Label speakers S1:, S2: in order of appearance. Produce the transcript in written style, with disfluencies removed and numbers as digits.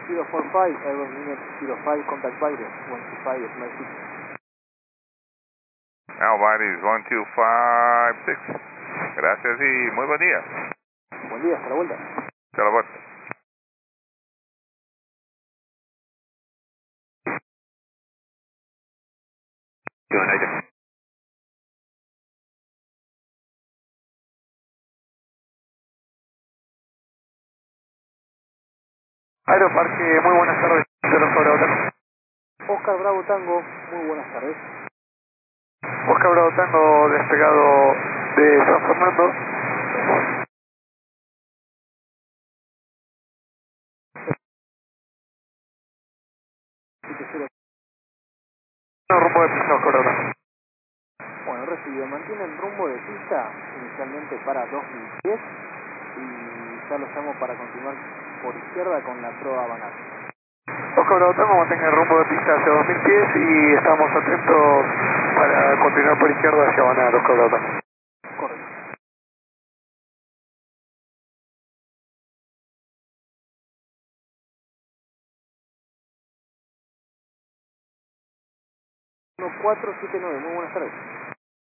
S1: 045, Airborne Unit 05, contact Baires, 125 at my 6.
S2: Alvarez 1256. Gracias y muy buen día.
S1: Buen día, hasta la vuelta.
S2: Hasta la vuelta.
S3: Aeroparque, muy buenas tardes.
S1: Oscar Bravo Tango, muy buenas tardes.
S3: Oscar Bravo Tango, despegado de San Fernando. Rumbo de pista, Oscar Bravo Tango.
S1: Bueno, recibido, mantienen rumbo de pista inicialmente para 2010 y ya lo llamo para continuar por izquierda con la proa Banat.
S3: Oscar Bravo Tango, mantenga el rumbo de pista hacia 2000 pies y estamos atentos para continuar por izquierda hacia Banat, Oscar Bravo Tango.
S1: Correcto. Uno 479, muy buenas tardes.